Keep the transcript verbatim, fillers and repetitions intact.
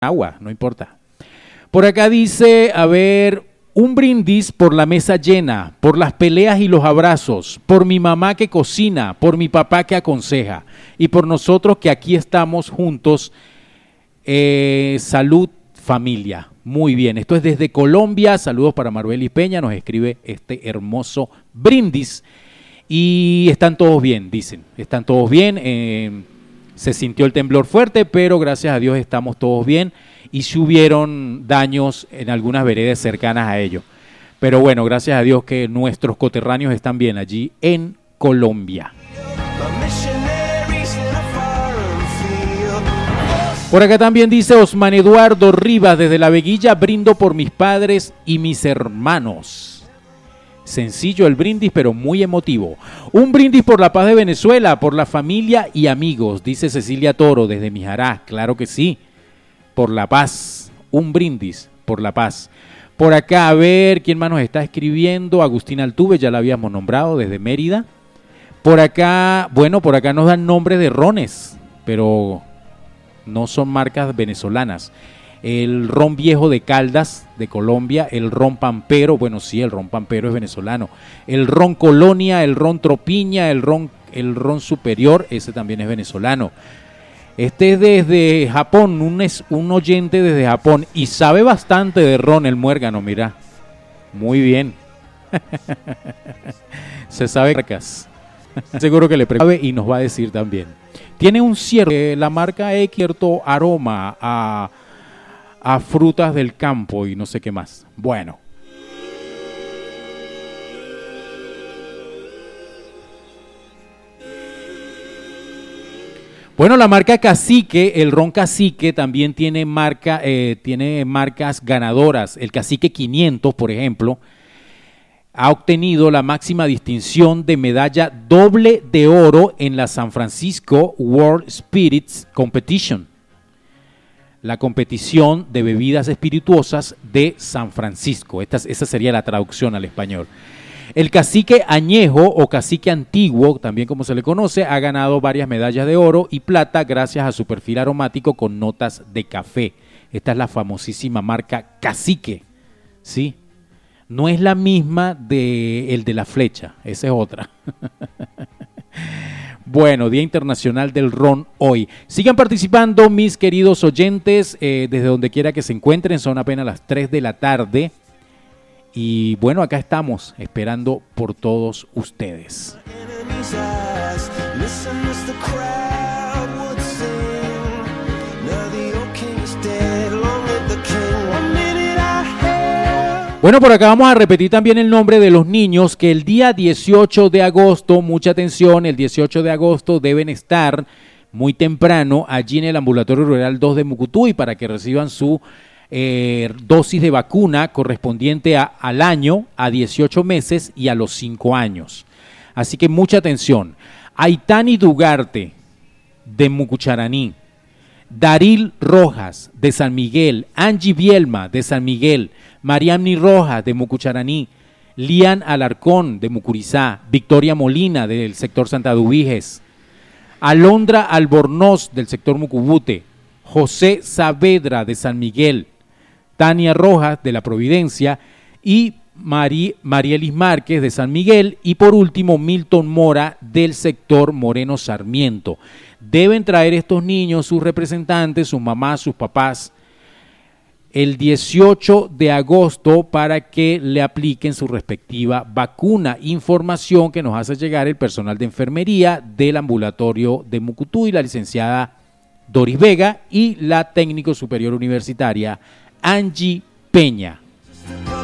agua, no importa. Por acá dice, a ver, un brindis por la mesa llena, por las peleas y los abrazos, por mi mamá que cocina, por mi papá que aconseja y por nosotros que aquí estamos juntos. Eh, salud, familia. Muy bien, esto es desde Colombia. Saludos para Marbelis Peña, nos escribe este hermoso brindis. Y están todos bien, dicen, están todos bien. Eh, se sintió el temblor fuerte, pero gracias a Dios estamos todos bien. Y si hubieron daños en algunas veredas cercanas a ello. Pero bueno, gracias a Dios que nuestros coterráneos están bien allí en Colombia. Por acá también dice Osman Eduardo Rivas desde La Veguilla, brindo por mis padres y mis hermanos. Sencillo el brindis, pero muy emotivo. Un brindis por la paz de Venezuela, por la familia y amigos, dice Cecilia Toro desde Mijará. Claro que sí, por la paz. Un brindis por la paz. Por acá, a ver, ¿quién más nos está escribiendo? Agustín Altuve, ya la habíamos nombrado, desde Mérida. Por acá, bueno, por acá nos dan nombres de rones, pero no son marcas venezolanas. El ron viejo de Caldas, de Colombia, el ron Pampero, bueno, sí, el ron Pampero es venezolano. El ron Colonia, el ron Tropiña, el ron, el ron Superior, ese también es venezolano. Este es desde Japón, un, es, un oyente desde Japón y sabe bastante de ron el muérgano, mira. Muy bien. Se sabe marcas. Seguro que le pregunta y nos va a decir también. Tiene un cierto, eh, la marca es cierto aroma a, a frutas del campo y no sé qué más. Bueno. Bueno, la marca Cacique, el ron Cacique también tiene marca, eh, tiene marcas ganadoras. El Cacique quinientos, por ejemplo, ha obtenido la máxima distinción de medalla doble de oro en la San Francisco World Spirits Competition, la competición de bebidas espirituosas de San Francisco. Esta, esa sería la traducción al español. El cacique añejo o cacique antiguo, también como se le conoce, ha ganado varias medallas de oro y plata gracias a su perfil aromático con notas de café. Esta es la famosísima marca Cacique, ¿sí? No es la misma de el de la flecha, esa es otra. Bueno, Día Internacional del Ron hoy. Sigan participando mis queridos oyentes, eh, desde donde quiera que se encuentren, son apenas las tres de la tarde. Y bueno, acá estamos esperando por todos ustedes. Bueno, por acá vamos a repetir también el nombre de los niños que el día dieciocho de agosto, mucha atención, el dieciocho de agosto deben estar muy temprano allí en el Ambulatorio Rural dos de Mucutuy para que reciban su eh, dosis de vacuna correspondiente a, al año, a dieciocho meses y a los cinco años. Así que mucha atención. Aitani Dugarte de Mucucharaní, Daril Rojas de San Miguel, Angie Bielma de San Miguel, Mariamni Rojas de Mucucharaní, Lian Alarcón de Mucurizá, Victoria Molina del sector Santa Dubiges, Alondra Albornoz del sector Mucubute, José Saavedra de San Miguel, Tania Rojas de La Providencia y Mari, Marielis Márquez de San Miguel y por último Milton Mora del sector Moreno Sarmiento. Deben traer estos niños, sus representantes, sus mamás, sus papás, el dieciocho de agosto para que le apliquen su respectiva vacuna. Información que nos hace llegar el personal de enfermería del ambulatorio de Mucutuy, la licenciada Doris Vega y la técnico superior universitaria Angie Peña.